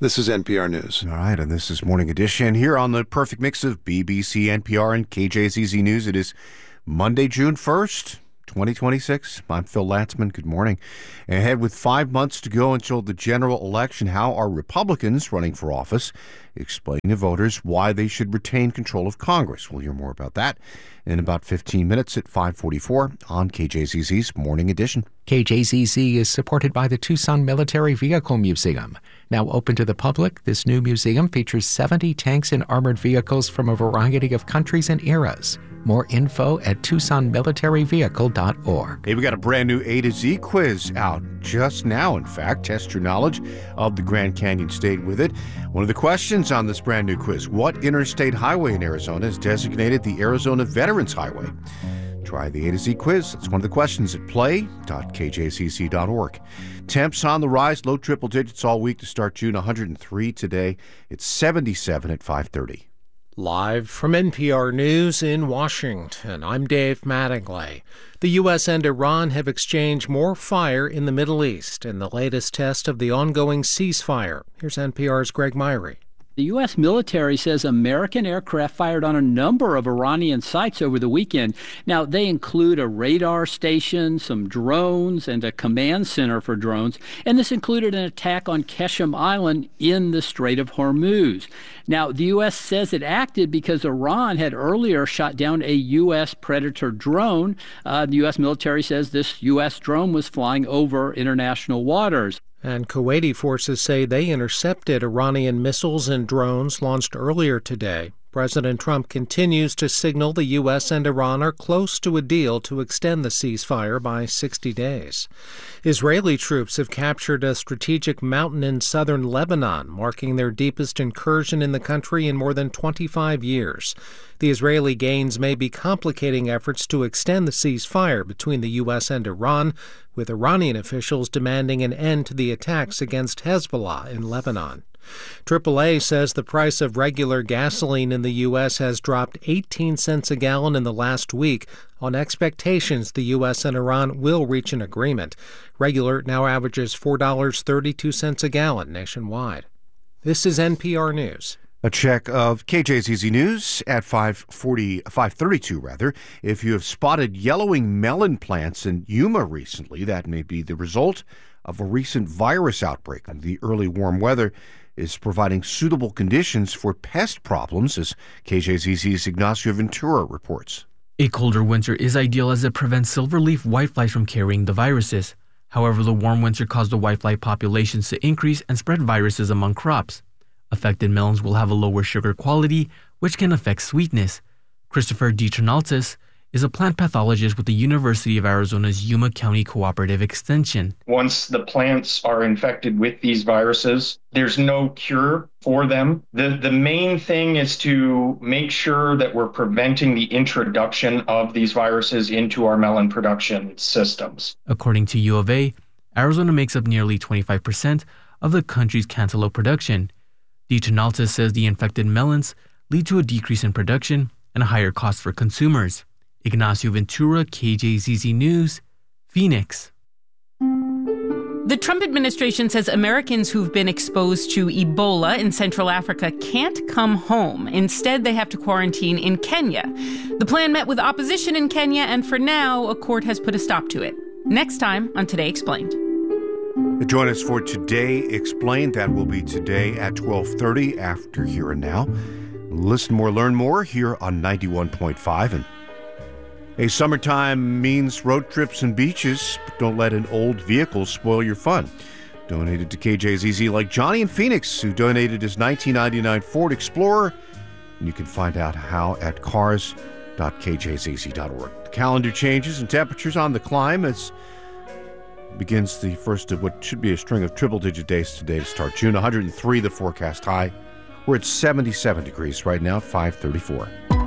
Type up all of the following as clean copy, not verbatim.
This is NPR News. All right, and this is Morning Edition here on the perfect mix of BBC, NPR, and KJZZ News. It is Monday, June 1st, 2026. I'm Phil Latzman. Good morning. Ahead with 5 months to go until the general election, how are Republicans running for office explaining to voters why they should retain control of Congress? We'll hear more about that in about 15 minutes at 5:44 on KJZZ's Morning Edition. KJZZ is supported by the Tucson Military Vehicle Museum. Now open to the public, this new museum features 70 tanks and armored vehicles from a variety of countries and eras. More info at TucsonMilitaryVehicle.org. Hey, we got a brand new A to Z quiz out just now. In fact, test your knowledge of the Grand Canyon State with it. One of the questions on this brand new quiz: what interstate highway in Arizona is designated the Arizona Veterans Highway? Try the A to Z quiz. That's one of the questions at play.kjcc.org. Temps on the rise, low triple digits all week to start June. 103 today. It's 77 at 5:30. Live from NPR News in Washington, I'm Dave Mattingly. The U.S. and Iran have exchanged more fire in the Middle East in the latest test of the ongoing ceasefire. Here's NPR's Greg Myrie. The U.S. military says American aircraft fired on a number of Iranian sites over the weekend. Now, they include a radar station, some drones, and a command center for drones. And this included an attack on Qeshm Island in the Strait of Hormuz. Now, the U.S. says it acted because Iran had earlier shot down a U.S. Predator drone. The U.S. military says this U.S. drone was flying over international waters. And Kuwaiti forces say they intercepted Iranian missiles and drones launched earlier today. President Trump continues to signal the U.S. and Iran are close to a deal to extend the ceasefire by 60 days. Israeli troops have captured a strategic mountain in southern Lebanon, marking their deepest incursion in the country in more than 25 years. The Israeli gains may be complicating efforts to extend the ceasefire between the U.S. and Iran, with Iranian officials demanding an end to the attacks against Hezbollah in Lebanon. AAA says the price of regular gasoline in the U.S. has dropped 18 cents a gallon in the last week on expectations the U.S. and Iran will reach an agreement. Regular now averages $4.32 a gallon nationwide. This is NPR News. A check of KJZZ News at 5:32. If you have spotted yellowing melon plants in Yuma recently, that may be the result of a recent virus outbreak. The early warm weather is providing suitable conditions for pest problems, as KJZZ's Ignacio Ventura reports. A colder winter is ideal as it prevents silverleaf whiteflies from carrying the viruses. However, the warm winter caused the whitefly populations to increase and spread viruses among crops. Affected melons will have a lower sugar quality, which can affect sweetness. Christopher DeTrinaltis is a plant pathologist with the University of Arizona's Yuma County Cooperative Extension. Once the plants are infected with these viruses, there's no cure for them. The main thing is to make sure that we're preventing the introduction of these viruses into our melon production systems. According to U of A, Arizona makes up nearly 25% of the country's cantaloupe production. DeTrinaltis says the infected melons lead to a decrease in production and a higher cost for consumers. Ignacio Ventura, KJZZ News, Phoenix. The Trump administration says Americans who've been exposed to Ebola in Central Africa can't come home. Instead, they have to quarantine in Kenya. The plan met with opposition in Kenya, and for now, a court has put a stop to it. Next time on Today Explained. Join us for Today Explained. That will be today at 12:30 after Here and Now. Listen more, learn more here on 91.5. And hey, summertime means road trips and beaches, but don't let an old vehicle spoil your fun. Donated to KJZZ like Johnny in Phoenix, who donated his 1999 Ford Explorer. And you can find out how at cars.kjzz.org. The calendar changes and temperatures on the climb as begins the first of what should be a string of triple-digit days today to start June. 103 the forecast high. We're at 77 degrees right now at 5:34.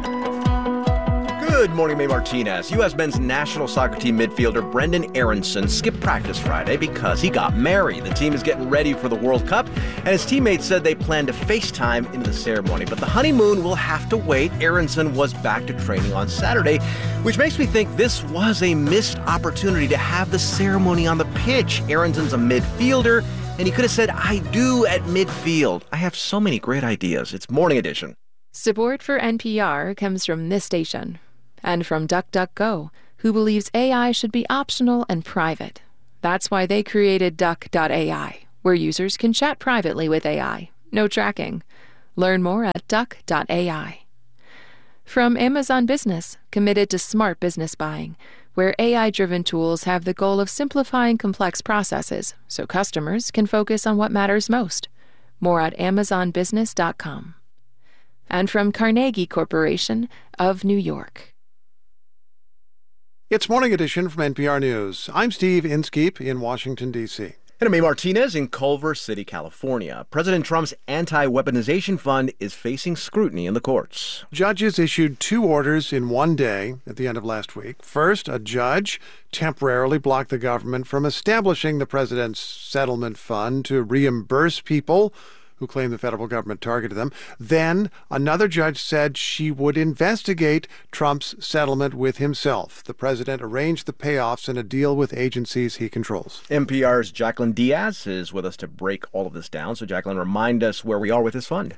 Good morning, May Martinez. U.S. men's national soccer team midfielder Brenden Aaronson skipped practice Friday because he got married. The team is getting ready for the World Cup, and his teammates said they plan to FaceTime into the ceremony. But the honeymoon will have to wait. Aaronson was back to training on Saturday, which makes me think this was a missed opportunity to have the ceremony on the pitch. Aaronson's a midfielder. And he could have said, I do at midfield. I have so many great ideas. It's Morning Edition. Support for NPR comes from this station and from DuckDuckGo, who believes AI should be optional and private. That's why they created Duck.ai, where users can chat privately with AI. No tracking. Learn more at Duck.ai. From Amazon Business, committed to smart business buying, where AI-driven tools have the goal of simplifying complex processes so customers can focus on what matters most. More at amazonbusiness.com. And from Carnegie Corporation of New York. It's Morning Edition from NPR News. I'm Steve Inskeep in Washington, D.C. And I'm May Martinez in Culver City, California. President Trump's anti-weaponization fund is facing scrutiny in the courts. Judges issued 2 orders in one day at the end of last week. First, a judge temporarily blocked the government from establishing the president's settlement fund to reimburse people who claim the federal government targeted them. Then another judge said she would investigate Trump's settlement with himself. The president arranged the payoffs in a deal with agencies he controls. NPR's Jacqueline Diaz is with us to break all of this down. So, Jacqueline, remind us where we are with this fund.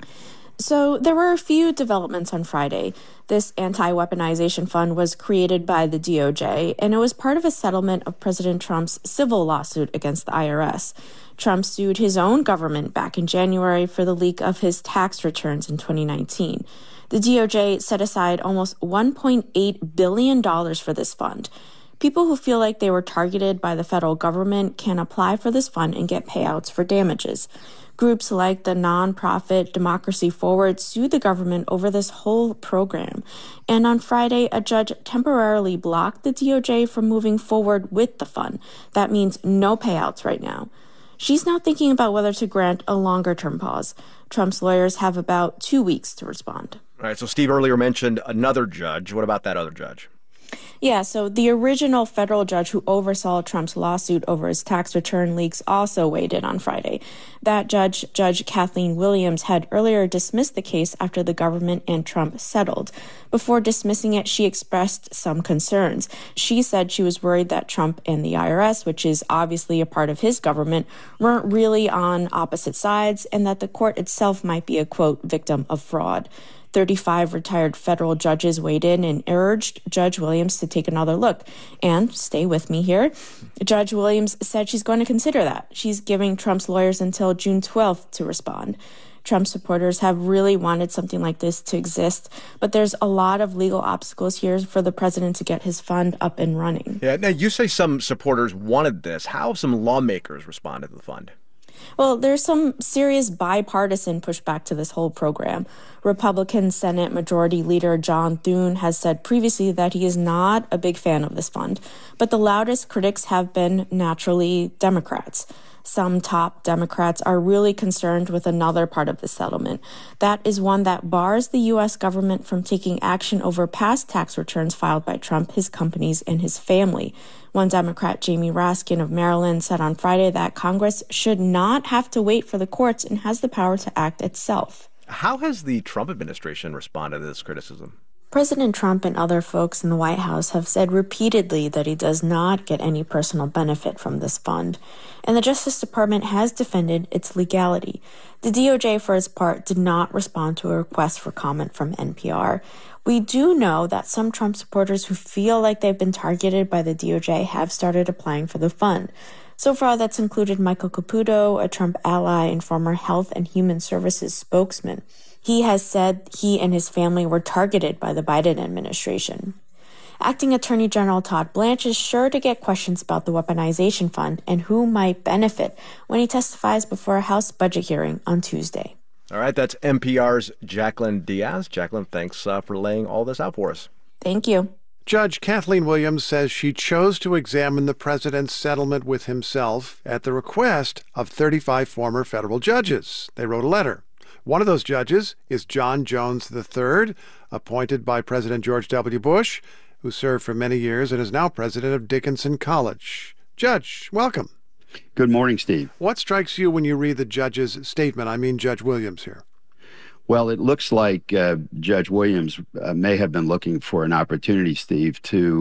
So there were a few developments on Friday. This anti-weaponization fund was created by the DOJ, and it was part of a settlement of President Trump's civil lawsuit against the IRS. Trump sued his own government back in January for the leak of his tax returns in 2019. The DOJ set aside almost $1.8 billion for this fund. People who feel like they were targeted by the federal government can apply for this fund and get payouts for damages. Groups like the nonprofit Democracy Forward sued the government over this whole program. And on Friday, a judge temporarily blocked the DOJ from moving forward with the fund. That means no payouts right now. She's now thinking about whether to grant a longer-term pause. Trump's lawyers have about 2 weeks to respond. All right, so Steve earlier mentioned another judge. What about that other judge? Yeah, so the original federal judge who oversaw Trump's lawsuit over his tax return leaks also weighed in on Friday. That judge, Judge Kathleen Williams, had earlier dismissed the case after the government and Trump settled. Before dismissing it, she expressed some concerns. She said she was worried that Trump and the IRS, which is obviously a part of his government, weren't really on opposite sides, and that the court itself might be a, quote, victim of fraud. 35 retired federal judges weighed in and urged Judge Williams to take another look. And stay with me here. Judge Williams said she's going to consider that. She's giving Trump's lawyers until June 12th to respond. Trump supporters have really wanted something like this to exist, but there's a lot of legal obstacles here for the president to get his fund up and running. Yeah, now you say some supporters wanted this. How have some lawmakers responded to the fund? Well, there's some serious bipartisan pushback to this whole program. Republican Senate Majority Leader John Thune has said previously that he is not a big fan of this fund, but the loudest critics have been naturally Democrats. Some top Democrats are really concerned with another part of the settlement. That is one that bars the U.S. government from taking action over past tax returns filed by Trump, his companies, and his family. One Democrat, Jamie Raskin of Maryland, said on Friday that Congress should not have to wait for the courts and has the power to act itself. How has the Trump administration responded to this criticism? President Trump and other folks in the White House have said repeatedly that he does not get any personal benefit from this fund, and the Justice Department has defended its legality. The DOJ, for its part, did not respond to a request for comment from NPR. We do know that some Trump supporters who feel like they've been targeted by the DOJ have started applying for the fund. So far, that's included Michael Caputo, a Trump ally and former Health and Human Services spokesman. He has said he and his family were targeted by the Biden administration. Acting Attorney General Todd Blanche is sure to get questions about the weaponization fund and who might benefit when he testifies before a House budget hearing on Tuesday. All right, that's NPR's Jacqueline Diaz. Jacqueline, thanks for laying all this out for us. Thank you. Judge Kathleen Williams says she chose to examine the president's settlement with himself at the request of 35 former federal judges. They wrote a letter. One of those judges is John Jones III, appointed by President George W. Bush, who served for many years and is now president of Dickinson College. Judge, welcome. Good morning, Steve. What strikes you when you read the judge's statement? I mean, Judge Williams here. Well, it looks like Judge Williams may have been looking for an opportunity, Steve, to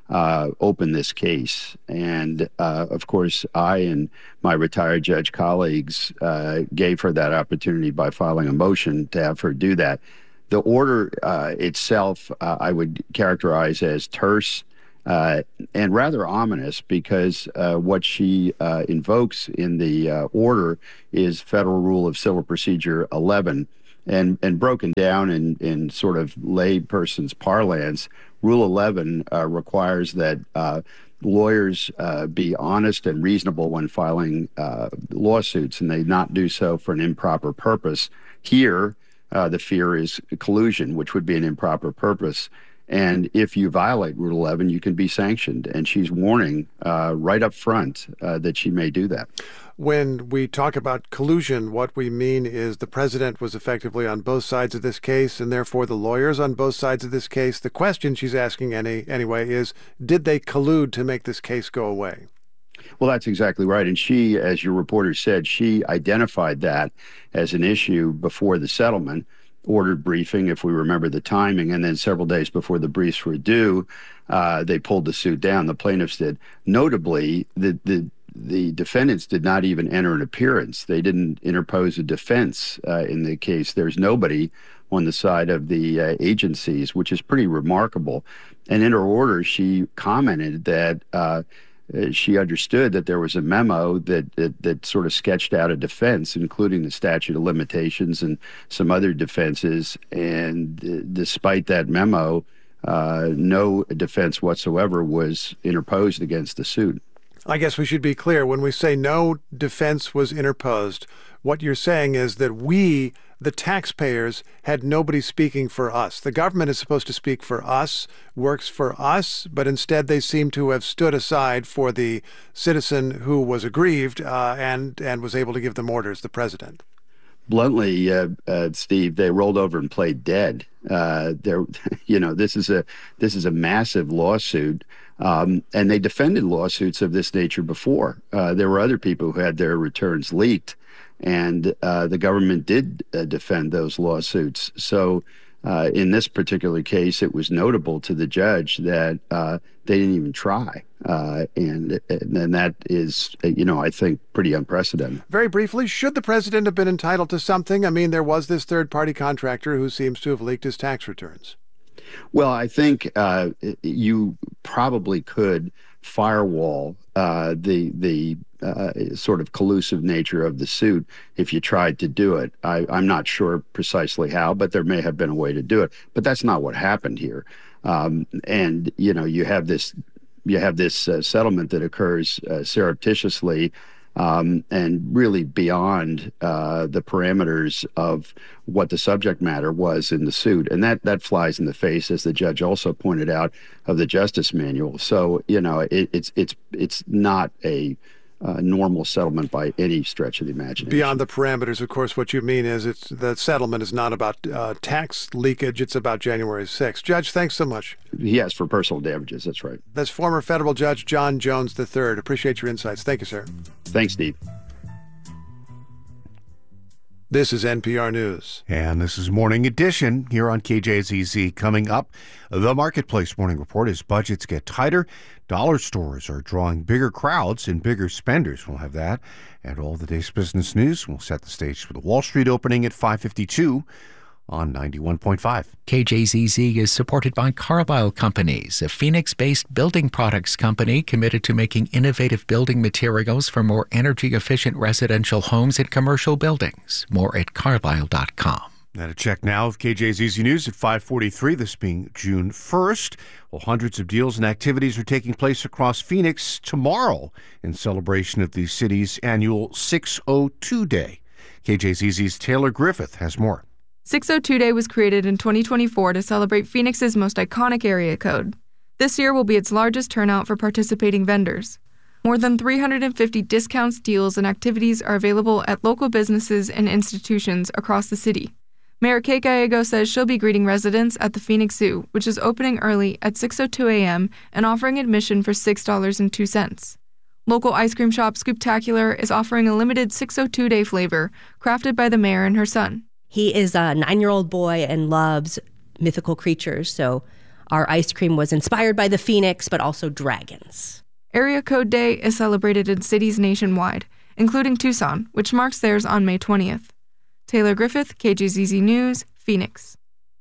open this case. And of course, I and my retired judge colleagues gave her that opportunity by filing a motion to have her do that. The order itself, I would characterize as terse and rather ominous, because what she invokes in the order is Federal Rule of Civil Procedure 11. And broken down in sort of layperson's parlance, Rule 11 requires that lawyers be honest and reasonable when filing lawsuits, and they not do so for an improper purpose. Here, the fear is collusion, which would be an improper purpose. And if you violate Rule 11, you can be sanctioned. And she's warning right up front that she may do that. When we talk about collusion, what we mean is the president was effectively on both sides of this case, and therefore the lawyers on both sides of this case. The question she's asking anyway is, did they collude to make this case go away? Well, that's exactly right. And she, as your reporter said, she identified that as an issue before the settlement, ordered briefing, if we remember the timing, and then several days before the briefs were due, they pulled the suit down. The plaintiffs did. Notably, the defendants did not even enter an appearance. They didn't interpose a defense in the case. There's nobody on the side of the agencies, which is pretty remarkable. And in her order, she commented that she understood that there was a memo that sort of sketched out a defense, including the statute of limitations and some other defenses. And despite that memo, no defense whatsoever was interposed against the suit. I guess we should be clear. When we say no defense was interposed, what you're saying is that we, the taxpayers, had nobody speaking for us. The government is supposed to speak for us, works for us, but instead they seem to have stood aside for the citizen who was aggrieved and was able to give them orders, the president. Bluntly, Steve, they rolled over and played dead. This is a massive lawsuit. And they defended lawsuits of this nature before. There were other people who had their returns leaked, and the government did defend those lawsuits. So in this particular case, it was notable to the judge that they didn't even try. And that is, I think, pretty unprecedented. Very briefly, should the president have been entitled to something? I mean, there was this third-party contractor who seems to have leaked his tax returns. Well, I think you probably could firewall the sort of collusive nature of the suit if you tried to do it. I'm not sure precisely how, but there may have been a way to do it. But that's not what happened here. And you have this settlement that occurs surreptitiously. And really beyond the parameters of what the subject matter was in the suit. And that flies in the face, as the judge also pointed out, of the Justice Manual. So, it's not a normal settlement by any stretch of the imagination. Beyond the parameters, of course, what you mean is the settlement is not about tax leakage. It's about January 6th. Judge, thanks so much. Yes, for personal damages. That's right. That's former federal judge John Jones III. Appreciate your insights. Thank you, sir. Thanks, Steve. This is NPR News. And this is Morning Edition here on KJZZ. Coming up, the Marketplace Morning Report. As budgets get tighter, dollar stores are drawing bigger crowds and bigger spenders. We'll have that and all the day's business news. We'll set the stage for the Wall Street opening at 5:52 on 91.5. KJZZ is supported by Carlisle Companies, a Phoenix-based building products company committed to making innovative building materials for more energy-efficient residential homes and commercial buildings. More at carlisle.com. And a check now of KJZZ News at 5:43, this being June 1st. Well, hundreds of deals and activities are taking place across Phoenix tomorrow in celebration of the city's annual 602 Day. KJZZ's Taylor Griffith has more. 602 Day was created in 2024 to celebrate Phoenix's most iconic area code. This year will be its largest turnout for participating vendors. More than 350 discounts, deals, and activities are available at local businesses and institutions across the city. Mayor Kate Gallego says she'll be greeting residents at the Phoenix Zoo, which is opening early at 6:02 a.m. and offering admission for $6.02. Local ice cream shop Scooptacular is offering a limited 602 Day flavor crafted by the mayor and her son. He is a 9-year-old boy and loves mythical creatures, so Our ice cream was inspired by the Phoenix, but also dragons. Area Code Day is celebrated in cities nationwide, including Tucson, which marks theirs on May 20th. Taylor Griffith, KJZZ News, Phoenix.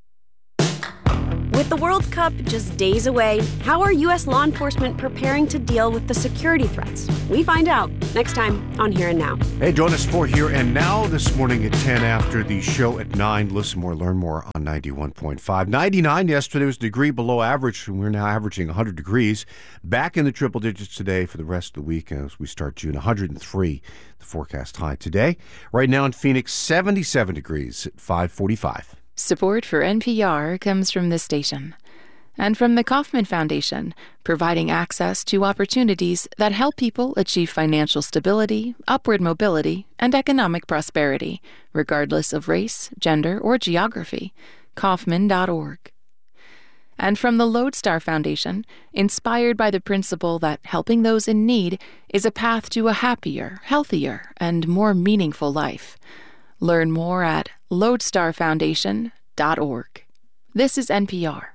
With the World Cup just days away, how are U.S. law enforcement preparing to deal with the security threats? We find out next time on Here and Now. Hey, join us for Here and Now this morning at 10 after the show at 9. Listen more, learn more on 91.5. 99 yesterday was a degree below average, and we're now averaging 100 degrees. Back in the triple digits today for the rest of the week as we start June. 103, the forecast high today. Right now in Phoenix, 77 degrees at 5:45. Support for NPR comes from this station and from the Kauffman Foundation, providing access to opportunities that help people achieve financial stability, upward mobility, and economic prosperity, regardless of race, gender, or geography. Kauffman.org. And from the Lodestar Foundation, inspired by the principle that helping those in need is a path to a happier, healthier, and more meaningful life. Learn more at lodestarfoundation.org. This is NPR.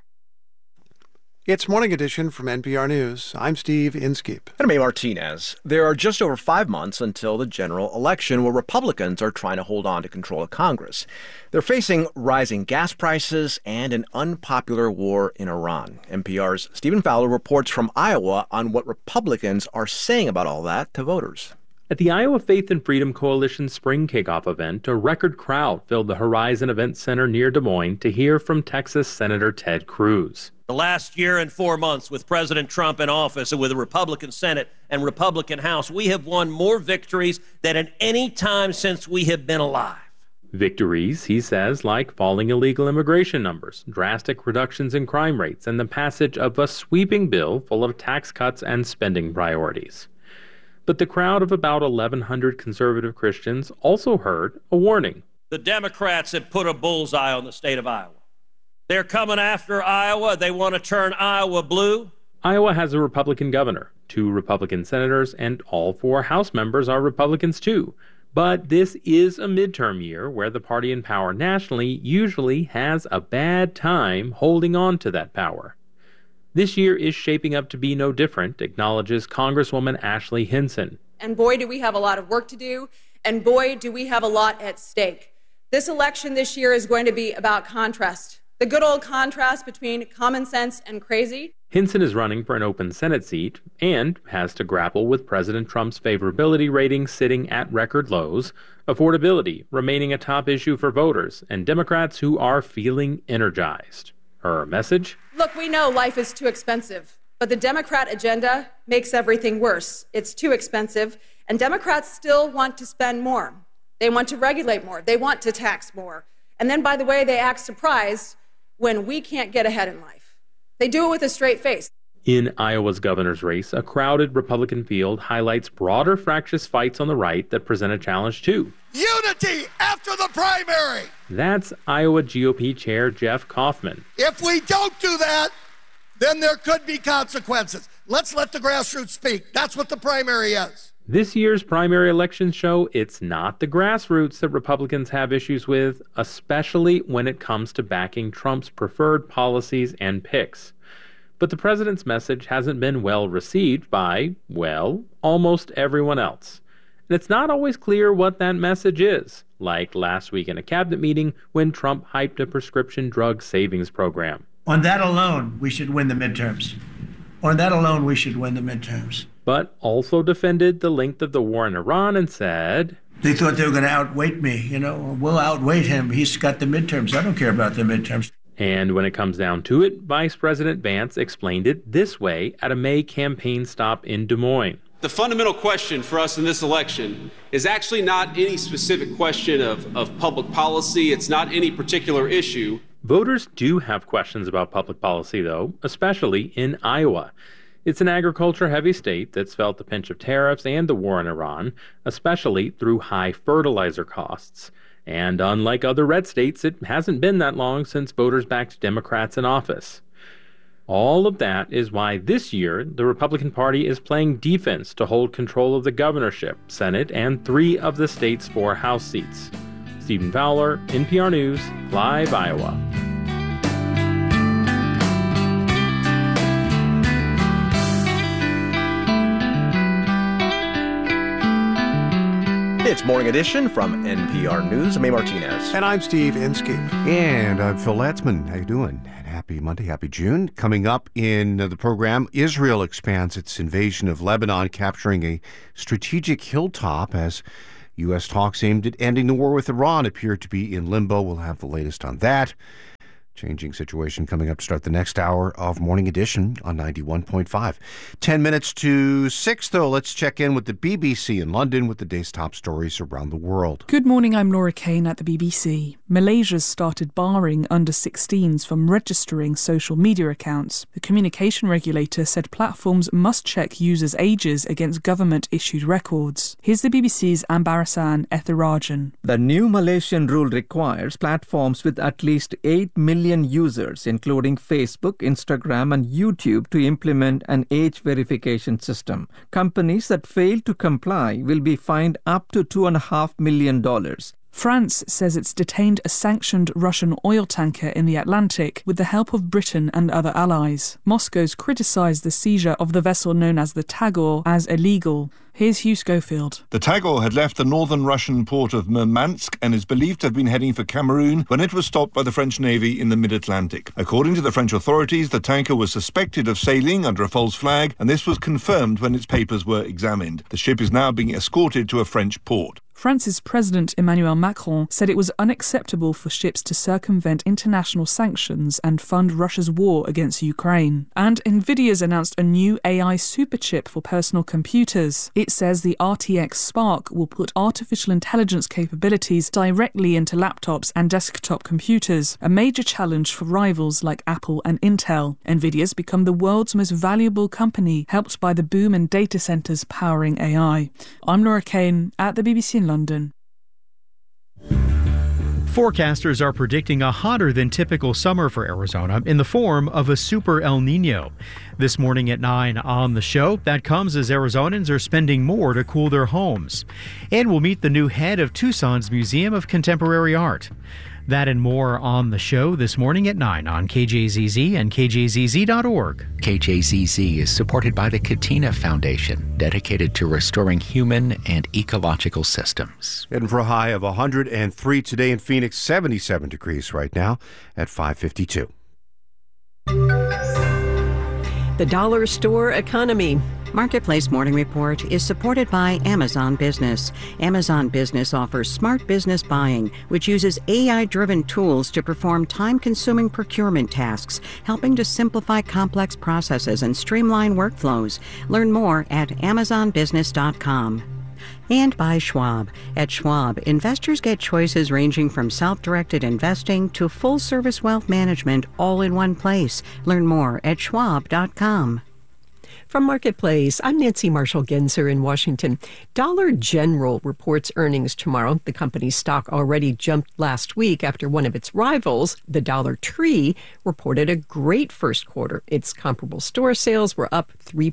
It's Morning Edition from NPR News. I'm Steve Inskeep. And I'm A. Martinez. There are just over 5 months until the general election, where Republicans are trying to hold on to control of Congress. They're facing rising gas prices and an unpopular war in Iran. NPR's Stephen Fowler reports from Iowa on what Republicans are saying about all that to voters. At the Iowa Faith and Freedom Coalition spring kickoff event, a record crowd filled the Horizon Event Center near Des Moines to hear from Texas Senator Ted Cruz. The last year and 4 months with President Trump in office and with a Republican Senate and Republican House, we have won more victories than at any time since we have been alive. Victories, he says, like falling illegal immigration numbers, drastic reductions in crime rates, and the passage of a sweeping bill full of tax cuts and spending priorities. But the crowd of about 1,100 conservative Christians also heard a warning. The Democrats have put a bullseye on the state of Iowa. They're coming after Iowa. They want to turn Iowa blue. Iowa has a Republican governor, 2 Republican senators, and all 4 House members are Republicans too. But this is a midterm year where the party in power nationally usually has a bad time holding on to that power. This year is shaping up to be no different, acknowledges Congresswoman Ashley Hinson. And boy, do we have a lot of work to do, and boy, do we have a lot at stake. This election this year is going to be about contrast, the good old contrast between common sense and crazy. Hinson is running for an open Senate seat and has to grapple with President Trump's favorability ratings sitting at record lows, affordability remaining a top issue for voters, and Democrats who are feeling energized. Her message? Look, we know life is too expensive, but the Democrat agenda makes everything worse. It's too expensive, and Democrats still want to spend more. They want to regulate more. They want to tax more. And then, by the way, they act surprised when we can't get ahead in life. They do it with a straight face. In Iowa's governor's race, a crowded Republican field highlights broader fractious fights on the right that present a challenge too. Unity after the primary! That's Iowa GOP Chair Jeff Kauffman. If we don't do that, then there could be consequences. Let's let the grassroots speak. That's what the primary is. This year's primary elections show it's not the grassroots that Republicans have issues with, especially when it comes to backing Trump's preferred policies and picks. But the president's message hasn't been well received by, well, almost everyone else. And it's not always clear what that message is, like last week in a cabinet meeting when Trump hyped a prescription drug savings program. On that alone, we should win the midterms. On that alone, we should win the midterms. But also defended the length of the war in Iran and said, they thought they were going to outweight me. We'll outweight him. He's got the midterms. I don't care about the midterms. And when it comes down to it, Vice President Vance explained it this way at a May campaign stop in Des Moines. The fundamental question for us in this election is actually not any specific question of public policy. It's not any particular issue. Voters do have questions about public policy, though, especially in Iowa. It's an agriculture-heavy state that's felt the pinch of tariffs and the war in Iran, especially through high fertilizer costs. And unlike other red states, it hasn't been that long since voters backed Democrats in office. All of that is why this year the Republican Party is playing defense to hold control of the governorship, Senate, and 3 of the state's 4 House seats. Stephen Fowler, NPR News, Live, Iowa. It's Morning Edition from NPR News. I'm A. Martinez. And I'm Steve Inskeep. And I'm Phil Latzman. How you doing? Happy Monday, happy June. Coming up in the program, Israel expands its invasion of Lebanon, capturing a strategic hilltop as U.S. talks aimed at ending the war with Iran appear to be in limbo. We'll have the latest on that. Changing situation coming up to start the next hour of Morning Edition on 91.5. 10 minutes to 6, though. Let's check in with the BBC in London with the day's top stories around the world. Good morning, I'm Laura Kane at the BBC. Malaysia's started barring under-16s from registering social media accounts. The communication regulator said platforms must check users' ages against government-issued records. Here's the BBC's Ambarasan Ethirajan. The new Malaysian rule requires platforms with at least 8 million users, including Facebook, Instagram and YouTube, to implement an age verification system. Companies that fail to comply will be fined up to $2.5 million. France says it's detained a sanctioned Russian oil tanker in the Atlantic with the help of Britain and other allies. Moscow's criticised the seizure of the vessel known as the Tagor as illegal. Here's Hugh Schofield. The Tagor had left the northern Russian port of Murmansk and is believed to have been heading for Cameroon when it was stopped by the French Navy in the mid-Atlantic. According to the French authorities, the tanker was suspected of sailing under a false flag, and this was confirmed when its papers were examined. The ship is now being escorted to a French port. France's President Emmanuel Macron said it was unacceptable for ships to circumvent international sanctions and fund Russia's war against Ukraine. And Nvidia's announced a new AI superchip for personal computers. It says the RTX Spark will put artificial intelligence capabilities directly into laptops and desktop computers, a major challenge for rivals like Apple and Intel. Nvidia's become the world's most valuable company, helped by the boom in data centers powering AI. I'm Laura Kane at the BBC in London. Forecasters are predicting a hotter than typical summer for Arizona in the form of a super El Nino. This morning at 9 on the show, that comes as Arizonans are spending more to cool their homes. And we'll meet the new head of Tucson's Museum of Contemporary Art. That and more on the show this morning at 9 on KJZZ and KJZZ.org. KJZZ is supported by the Katina Foundation, dedicated to restoring human and ecological systems. Heading for a high of 103 today in Phoenix, 77 degrees right now at 5:52. The dollar store economy. Marketplace Morning Report is supported by Amazon Business. Amazon Business offers smart business buying, which uses AI-driven tools to perform time-consuming procurement tasks, helping to simplify complex processes and streamline workflows. Learn more at amazonbusiness.com. And by Schwab. At Schwab, investors get choices ranging from self-directed investing to full-service wealth management all in one place. Learn more at schwab.com. From Marketplace, I'm Nancy Marshall-Genzer in Washington. Dollar General reports earnings tomorrow. The company's stock already jumped last week after one of its rivals, the Dollar Tree, reported a great first quarter. Its comparable store sales were up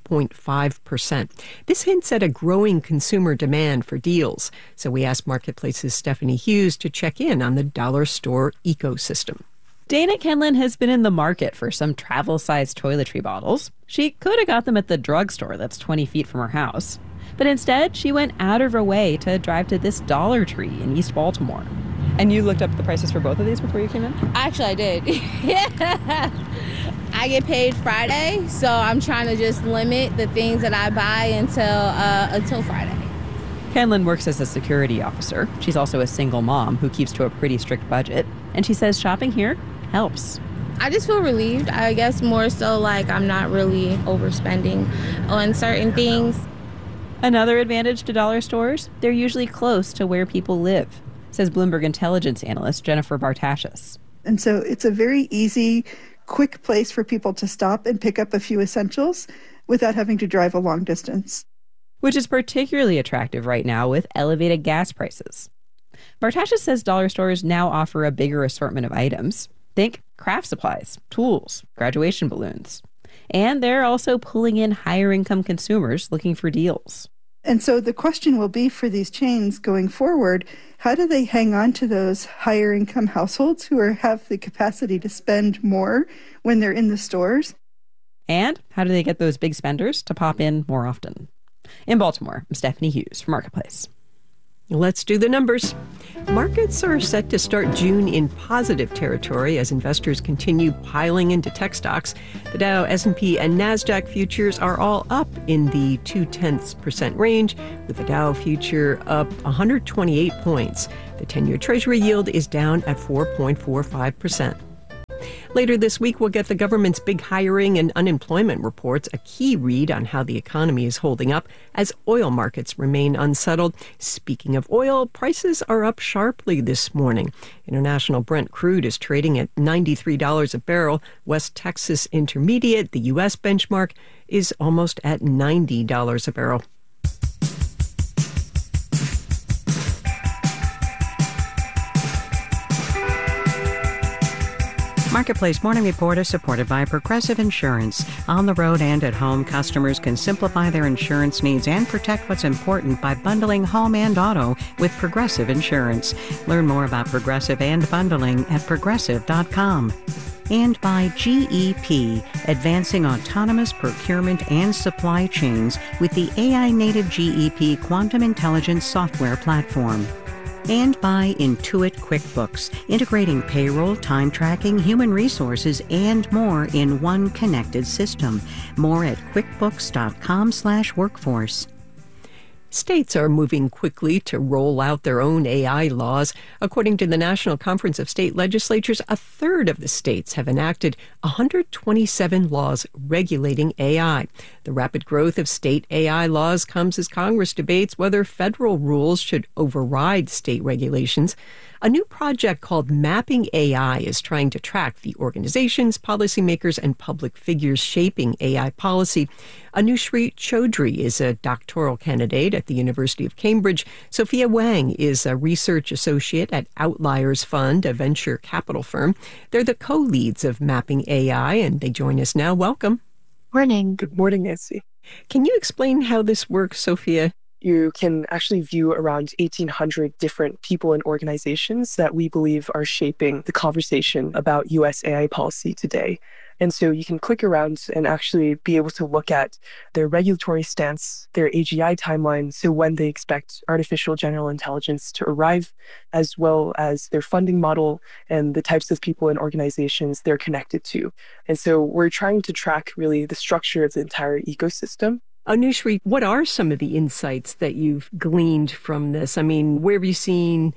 3.5%. This hints at a growing consumer demand for deals. So we asked Marketplace's Stephanie Hughes to check in on the dollar store ecosystem. Dana Kenlin has been in the market for some travel-sized toiletry bottles. She could have got them at the drugstore that's 20 feet from her house. But instead, she went out of her way to drive to this Dollar Tree in East Baltimore. And you looked up the prices for both of these before you came in? Actually, I did. Yeah. I get paid Friday, so I'm trying to just limit the things that I buy until Friday. Kenlin works as a security officer. She's also a single mom who keeps to a pretty strict budget. And she says shopping here helps. I just feel relieved. I guess more so like I'm not really overspending on certain things. Another advantage to dollar stores, they're usually close to where people live, says Bloomberg intelligence analyst Jennifer Bartashis. And so it's a very easy, quick place for people to stop and pick up a few essentials without having to drive a long distance. Which is particularly attractive right now with elevated gas prices. Bartashis says dollar stores now offer a bigger assortment of items. Think craft supplies, tools, graduation balloons. And they're also pulling in higher-income consumers looking for deals. And so the question will be for these chains going forward, how do they hang on to those higher-income households who have the capacity to spend more when they're in the stores? And how do they get those big spenders to pop in more often? In Baltimore, I'm Stephanie Hughes for Marketplace. Let's do the numbers. Markets are set to start June in positive territory as investors continue piling into tech stocks. The Dow, S&P, and NASDAQ futures are all up in the 0.2% range, with the Dow future up 128 points. The 10-year Treasury yield is down at 4.45%. Later this week, we'll get the government's big hiring and unemployment reports, a key read on how the economy is holding up as oil markets remain unsettled. Speaking of oil, prices are up sharply this morning. International Brent crude is trading at $93 a barrel. West Texas Intermediate, the U.S. benchmark, is almost at $90 a barrel. Marketplace Morning Report is supported by Progressive Insurance. On the road and at home, customers can simplify their insurance needs and protect what's important by bundling home and auto with Progressive Insurance. Learn more about Progressive and bundling at Progressive.com. And by GEP, advancing autonomous procurement and supply chains with the AI-native GEP Quantum Intelligence software platform. And by Intuit QuickBooks, integrating payroll, time tracking, human resources, and more in one connected system. More at quickbooks.com/workforce. States are moving quickly to roll out their own AI laws. According to the National Conference of State Legislatures, a third of the states have enacted 127 laws regulating AI. The rapid growth of state AI laws comes as Congress debates whether federal rules should override state regulations. A new project called Mapping AI is trying to track the organizations, policymakers, and public figures shaping AI policy. Anushree Chaudhry is a doctoral candidate at the University of Cambridge. Sophia Wang is a research associate at Outliers Fund, a venture capital firm. They're the co-leads of Mapping AI, and they join us now. Welcome. Morning. Good morning, Nancy. Can you explain how this works, Sophia? You can actually view around 1,800 different people and organizations that we believe are shaping the conversation about U.S. AI policy today. And so you can click around and actually be able to look at their regulatory stance, their AGI timeline, so when they expect artificial general intelligence to arrive, as well as their funding model and the types of people and organizations they're connected to. And so we're trying to track really the structure of the entire ecosystem. Anushree, what are some of the insights that you've gleaned from this? I mean, where have you seen,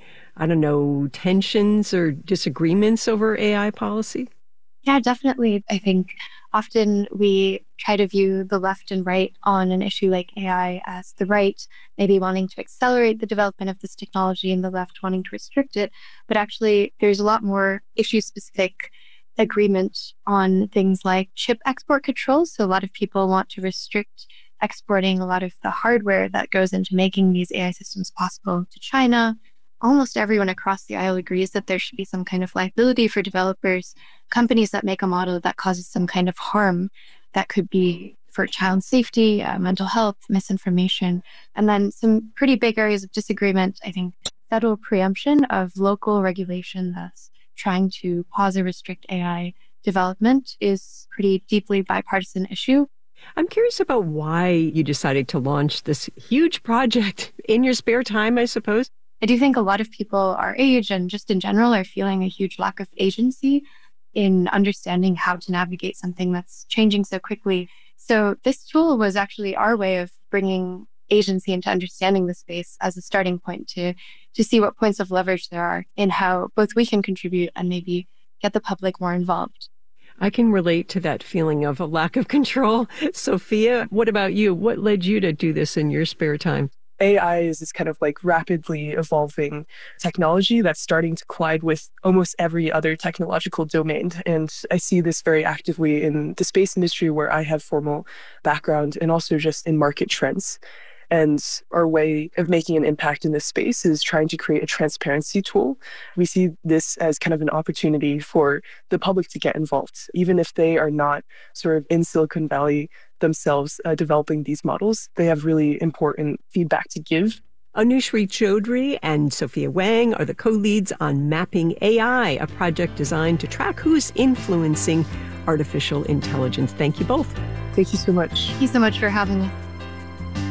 tensions or disagreements over AI policy? Yeah, definitely. I think often we try to view the left and right on an issue like AI as the right maybe wanting to accelerate the development of this technology and the left wanting to restrict it. But actually, there's a lot more issue-specific agreement on things like chip export controls. So a lot of people want to restrict exporting a lot of the hardware that goes into making these AI systems possible to China. Almost everyone across the aisle agrees that there should be some kind of liability for developers, companies that make a model that causes some kind of harm that could be for child safety, mental health, misinformation. And then some pretty big areas of disagreement, I think, federal preemption of local regulation that's trying to pause or restrict AI development is pretty deeply bipartisan issue. I'm curious about why you decided to launch this huge project in your spare time, I suppose. I do think a lot of people our age and just in general are feeling a huge lack of agency in understanding how to navigate something that's changing so quickly. So this tool was actually our way of bringing agency into understanding the space as a starting point to see what points of leverage there are in how both we can contribute and maybe get the public more involved. I can relate to that feeling of a lack of control. Sophia, what about you? What led you to do this in your spare time? AI is this kind of like rapidly evolving technology that's starting to collide with almost every other technological domain. And I see this very actively in the space industry where I have formal background and also just in market trends. And our way of making an impact in this space is trying to create a transparency tool. We see this as kind of an opportunity for the public to get involved, even if they are not sort of in Silicon Valley themselves developing these models. They have really important feedback to give. Anushree Chaudhry and Sophia Wang are the co-leads on Mapping AI, a project designed to track who's influencing artificial intelligence. Thank you both. Thank you so much. Thank you so much for having me.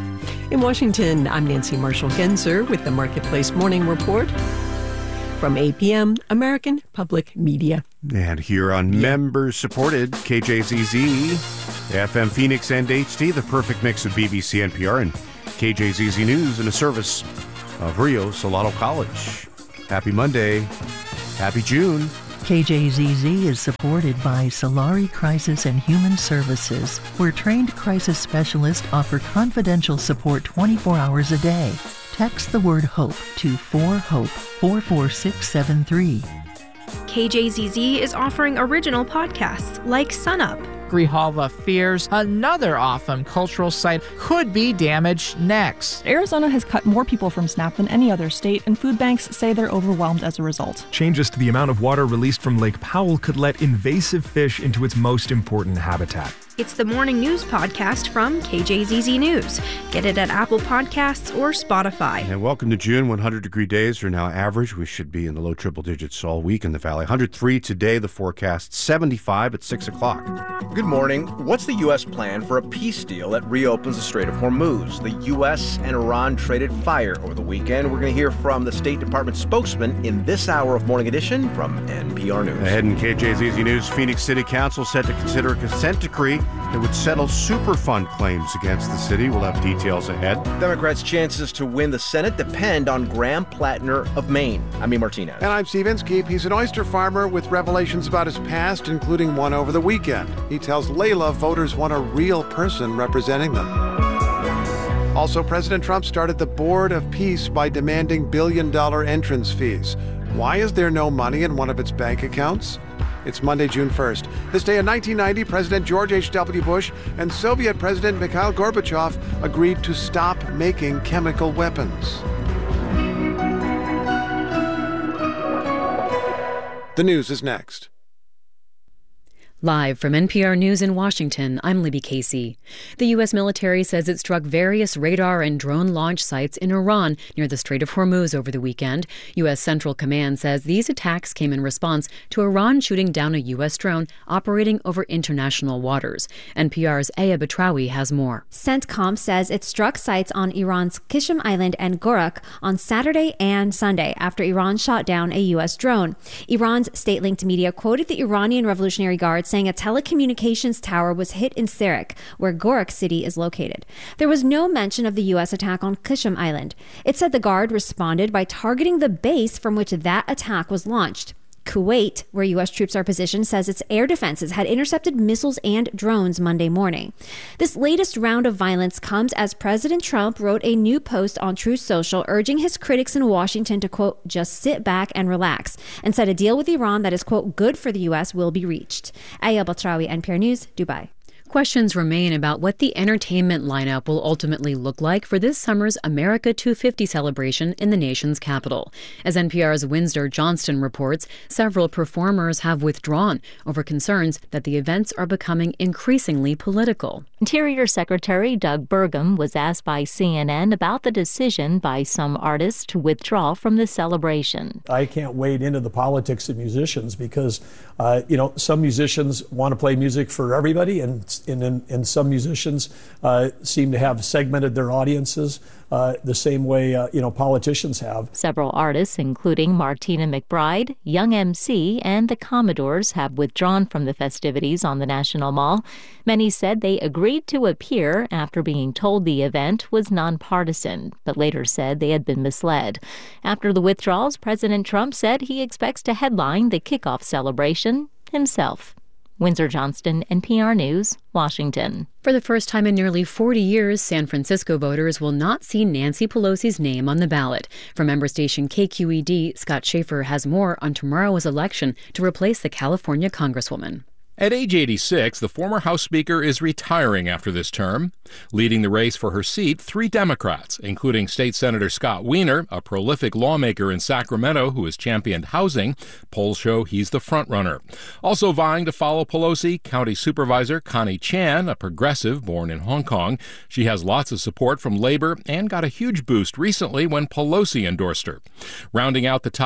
In Washington, I'm Nancy Marshall-Genzer with the Marketplace Morning Report from APM, American Public Media. And here on members-supported KJZZ, FM Phoenix and HD, the perfect mix of BBC, NPR, and KJZZ News in a service of Rio Salado College. Happy Monday. Happy June. KJZZ is supported by Solari Crisis and Human Services, where trained crisis specialists offer confidential support 24 hours a day. Text the word HOPE to 4HOPE 44673. KJZZ is offering original podcasts like Sunup. Grijalva fears another awesome cultural site could be damaged next. Arizona has cut more people from SNAP than any other state, and food banks say they're overwhelmed as a result. Changes to the amount of water released from Lake Powell could let invasive fish into its most important habitat. It's the morning news podcast from KJZZ News. Get it at Apple Podcasts or Spotify. And welcome to June. 100-degree days are now average. We should be in the low triple digits all week in the valley. 103 today, the forecast 75 at 6 o'clock. Good morning. What's the U.S. plan for a peace deal that reopens the Strait of Hormuz? The U.S. and Iran traded fire over the weekend. We're going to hear from the State Department spokesman in this hour of Morning Edition from NPR News. Ahead in KJZZ News, Phoenix City Council set to consider a consent decree that would settle Superfund claims against the city. We'll have details ahead. Democrats' chances to win the Senate depend on Graham Plattner of Maine. I'm E. Martinez. And I'm Steve Inskeep. He's an oyster farmer with revelations about his past, including one over the weekend. He tells Layla voters want a real person representing them. Also, President Trump started the Board of Peace by demanding billion-dollar entrance fees. Why is there no money in one of its bank accounts? It's Monday, June 1st. This day in 1990, President George H.W. Bush and Soviet President Mikhail Gorbachev agreed to stop making chemical weapons. The news is next. Live from NPR News in Washington, I'm Libby Casey. The U.S. military says it struck various radar and drone launch sites in Iran near the Strait of Hormuz over the weekend. U.S. Central Command says these attacks came in response to Iran shooting down a U.S. drone operating over international waters. NPR's Aya Batrawi has more. CENTCOM says it struck sites on Iran's Qishm Island and Gorak on Saturday and Sunday after Iran shot down a U.S. drone. Iran's state-linked media quoted the Iranian Revolutionary Guard saying a telecommunications tower was hit in Serik, where Gorak City is located. There was no mention of the U.S. attack on Qishm Island. It said the Guard responded by targeting the base from which that attack was launched. Kuwait, where U.S. troops are positioned, says its air defenses had intercepted missiles and drones Monday morning. This latest round of violence comes as President Trump wrote a new post on Truth Social urging his critics in Washington to, quote, just sit back and relax, and said a deal with Iran that is, quote, good for the U.S. will be reached. Aya Batrawi, NPR News, Dubai. Questions remain about what the entertainment lineup will ultimately look like for this summer's America 250 celebration in the nation's capital. As NPR's Winsor Johnston reports, several performers have withdrawn over concerns that the events are becoming increasingly political. Interior Secretary Doug Burgum was asked by CNN about the decision by some artists to withdraw from the celebration. I can't wade into the politics of musicians because, some musicians want to play music for everybody, and some musicians seem to have segmented their audiences the same way, politicians have. Several artists, including Martina McBride, Young MC, and the Commodores, have withdrawn from the festivities on the National Mall. Many said they agreed to appear after being told the event was nonpartisan, but later said they had been misled. After the withdrawals, President Trump said he expects to headline the kickoff celebration himself. Winsor Johnston, NPR News, Washington. For the first time in nearly 40 years, San Francisco voters will not see Nancy Pelosi's name on the ballot. From member station KQED, Scott Schaefer has more on tomorrow's election to replace the California Congresswoman. At age 86, the former House Speaker is retiring after this term. Leading the race for her seat, 3 Democrats, including State Senator Scott Wiener, a prolific lawmaker in Sacramento who has championed housing. Polls show he's the frontrunner. Also vying to follow Pelosi, County Supervisor Connie Chan, a progressive born in Hong Kong. She has lots of support from Labor and got a huge boost recently when Pelosi endorsed her. Rounding out the top,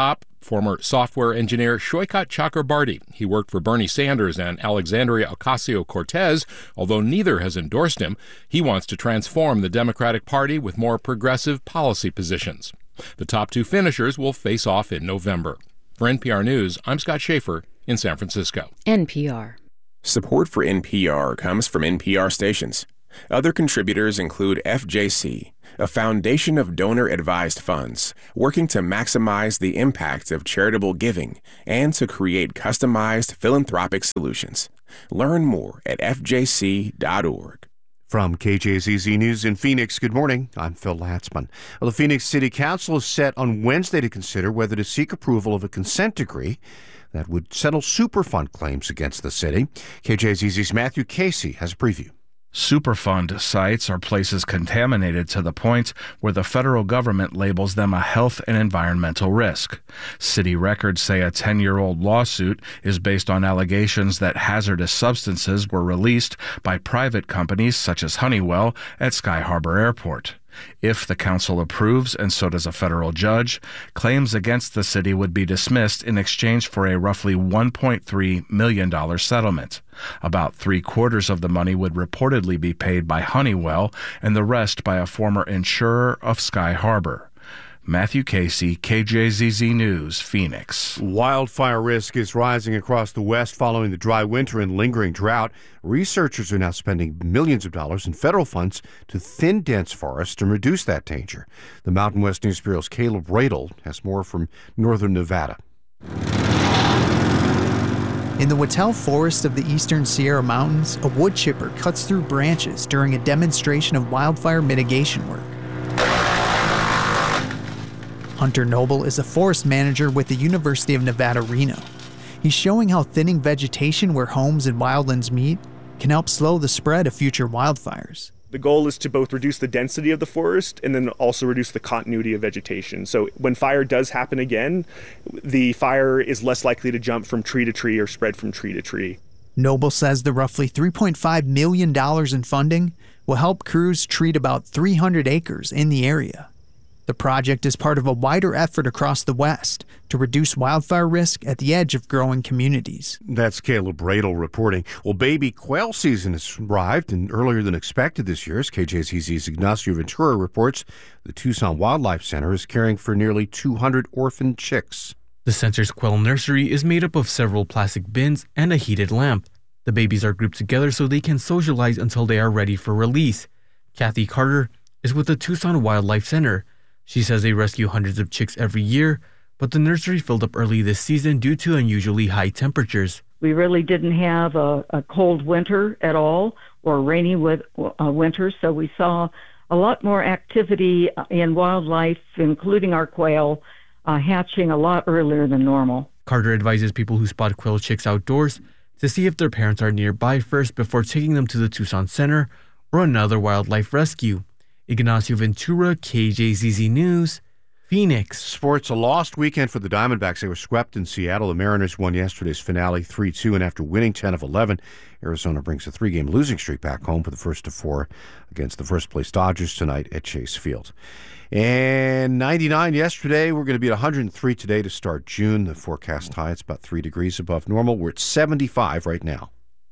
former software engineer Shoykat Chakrabarti. He worked for Bernie Sanders and Alexandria Ocasio-Cortez, although neither has endorsed him. He wants to transform the Democratic Party with more progressive policy positions. The top two finishers will face off in November. For NPR News, I'm Scott Schaefer in San Francisco. NPR. Support for NPR comes from NPR stations. Other contributors include FJC, a foundation of donor-advised funds working to maximize the impact of charitable giving and to create customized philanthropic solutions. Learn more at fjc.org. From KJZZ News in Phoenix, good morning. I'm Phil Latzman. Well, the Phoenix City Council is set on Wednesday to consider whether to seek approval of a consent decree that would settle Superfund claims against the city. KJZZ's Matthew Casey has a preview. Superfund sites are places contaminated to the point where the federal government labels them a health and environmental risk. City records say a 10-year-old lawsuit is based on allegations that hazardous substances were released by private companies such as Honeywell at Sky Harbor Airport. If the council approves, and so does a federal judge, claims against the city would be dismissed in exchange for a roughly $1.3 million settlement. About 3/4 of the money would reportedly be paid by Honeywell and the rest by a former insurer of Sky Harbor. Matthew Casey, KJZZ News, Phoenix. Wildfire risk is rising across the West following the dry winter and lingering drought. Researchers are now spending millions of dollars in federal funds to thin dense forests and reduce that danger. The Mountain West News Bureau's Caleb Radel has more from northern Nevada. In the Wattel Forest of the eastern Sierra Mountains, a wood chipper cuts through branches during a demonstration of wildfire mitigation work. Hunter Noble is a forest manager with the University of Nevada, Reno. He's showing how thinning vegetation where homes and wildlands meet can help slow the spread of future wildfires. The goal is to both reduce the density of the forest and then also reduce the continuity of vegetation. So when fire does happen again, the fire is less likely to jump from tree to tree or spread from tree to tree. Noble says the roughly $3.5 million in funding will help crews treat about 300 acres in the area. The project is part of a wider effort across the West to reduce wildfire risk at the edge of growing communities. That's Caleb Radel reporting. Well, baby quail season has arrived and earlier than expected this year. As KJZZ's Ignacio Ventura reports, the Tucson Wildlife Center is caring for nearly 200 orphaned chicks. The center's quail nursery is made up of several plastic bins and a heated lamp. The babies are grouped together so they can socialize until they are ready for release. Kathy Carter is with the Tucson Wildlife Center. She says they rescue hundreds of chicks every year, but the nursery filled up early this season due to unusually high temperatures. We really didn't have a cold winter at all or a rainy winter, so we saw a lot more activity in wildlife, including our quail, hatching a lot earlier than normal. Carter advises people who spot quail chicks outdoors to see if their parents are nearby first before taking them to the Tucson Center or another wildlife rescue. Ignacio Ventura, KJZZ News, Phoenix. Sports, a lost weekend for the Diamondbacks. They were swept in Seattle. The Mariners won yesterday's finale 3-2, and after winning 10 of 11, Arizona brings a 3-game losing streak back home for the first of 4 against the first-place Dodgers tonight at Chase Field. And 99 yesterday. We're going to be at 103 today to start June. The forecast high, it's about 3 degrees above normal. We're at 75 right now.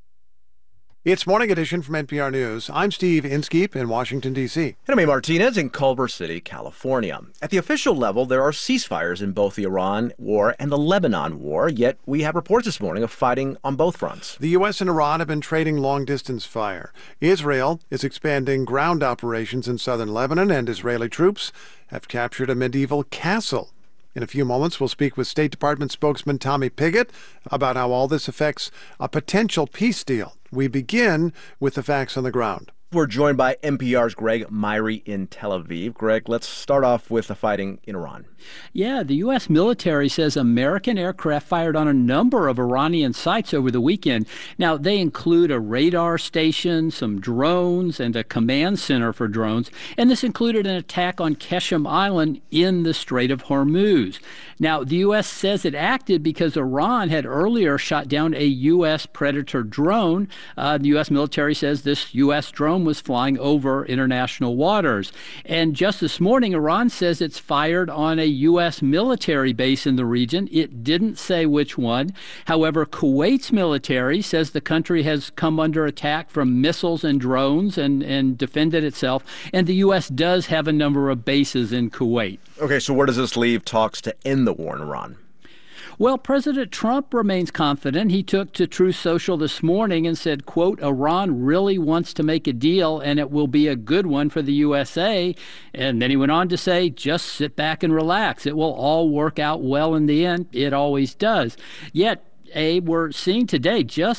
It's Morning Edition from NPR News. I'm Steve Inskeep in Washington, D.C. And I'm Martinez in Culver City, California. At the official level, there are ceasefires in both the Iran war and the Lebanon war, yet we have reports this morning of fighting on both fronts. The U.S. and Iran have been trading long-distance fire. Israel is expanding ground operations in southern Lebanon, and Israeli troops have captured a medieval castle. In a few moments, we'll speak with State Department spokesman Tommy Pigott about how all this affects a potential peace deal. We begin with the facts on the ground. We're joined by NPR's Greg Myrie in Tel Aviv. Greg, let's start off with the fighting in Iran. Yeah, the U.S. military says American aircraft fired on a number of Iranian sites over the weekend. Now, they include a radar station, some drones, and a command center for drones. And this included an attack on Qeshm Island in the Strait of Hormuz. Now, the U.S. says it acted because Iran had earlier shot down a U.S. Predator drone. The U.S. military says this U.S. drone drone was flying over international waters. And just this morning, Iran says it's fired on a U.S. military base in the region. It didn't say which one. However, Kuwait's military says the country has come under attack from missiles and drones and defended itself. And the U.S. does have a number of bases in Kuwait. Okay, so where does this leave talks to end the war in Iran? Well, President Trump remains confident. He took to Truth Social this morning and said, quote, Iran really wants to make a deal and it will be a good one for the USA. And then he went on to say, just sit back and relax. It will all work out well in the end. It always does. Yet, we're seeing today just